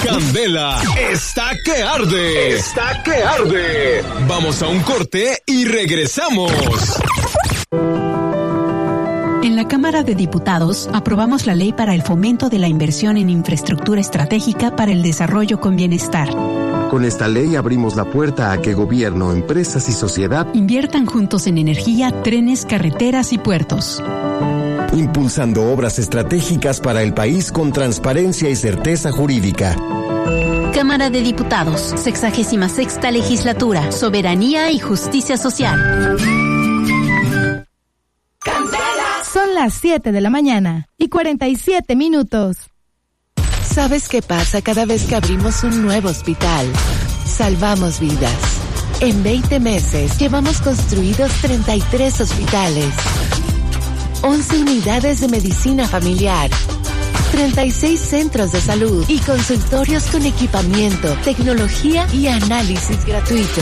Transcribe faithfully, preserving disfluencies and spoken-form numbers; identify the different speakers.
Speaker 1: Candela está que arde. Está que arde. Vamos a un corte y regresamos.
Speaker 2: En la Cámara de Diputados aprobamos la ley para el fomento de la inversión en infraestructura estratégica para el desarrollo con bienestar.
Speaker 3: Con esta ley abrimos la puerta a que gobierno, empresas y sociedad
Speaker 2: inviertan juntos en energía, trenes, carreteras y puertos.
Speaker 3: Impulsando obras estratégicas para el país con transparencia y certeza jurídica.
Speaker 4: Cámara de Diputados, sexagésima sexta legislatura, soberanía y justicia social.
Speaker 5: Son las siete de la mañana y cuarenta y siete minutos.
Speaker 6: ¿Sabes qué pasa cada vez que abrimos un nuevo hospital? Salvamos vidas. En veinte meses llevamos construidos treinta y tres hospitales, once unidades de medicina familiar, treinta y seis centros de salud y consultorios con equipamiento, tecnología y análisis gratuitos.